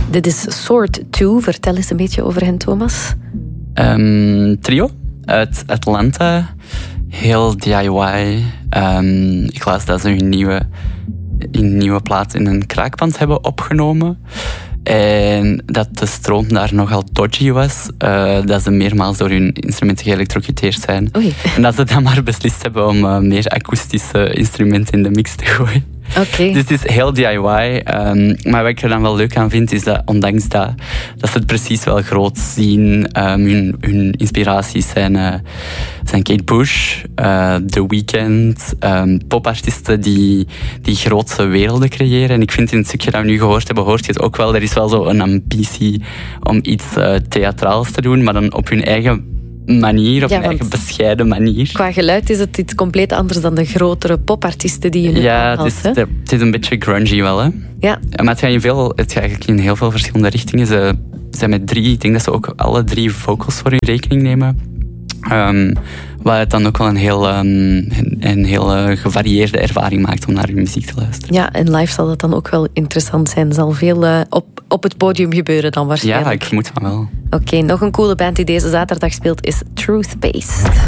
Dit is Sort 2. Vertel eens een beetje over hen, Thomas. Trio uit Atlanta. Heel DIY. Ik las dat ze hun nieuwe plaat in een kraakpand hebben opgenomen. En dat de stroom daar nogal dodgy was. Dat ze meermaals door hun instrumenten geëlektrocuteerd zijn. Oei. En dat ze dan maar beslist hebben om meer akoestische instrumenten in de mix te gooien. Okay. Dus het is heel DIY. Maar wat ik er dan wel leuk aan vind, is dat ondanks dat ze het precies wel groot zien. Hun inspiraties zijn Kate Bush, The Weeknd, popartiesten die grootse werelden creëren. En ik vind in het stukje dat we nu gehoord hebben, hoort je het ook wel. Er is wel zo een ambitie om iets theatraals te doen, maar dan op hun eigen manier, op een eigen bescheiden manier. Qua geluid is het iets compleet anders dan de grotere popartiesten die je nu had. Het is een beetje grungy wel, hè? Ja. Maar het gaat eigenlijk in heel veel verschillende richtingen. Ze zijn met 3, ik denk dat ze ook alle 3 vocals voor hun rekening nemen. Wat het dan ook wel een heel gevarieerde ervaring maakt om naar hun muziek te luisteren. Ja, en live zal dat dan ook wel interessant zijn. Er zal veel op het podium gebeuren dan waarschijnlijk. Ja, ik vermoed van wel. Oké, nog een coole band die deze zaterdag speelt is Truth Based.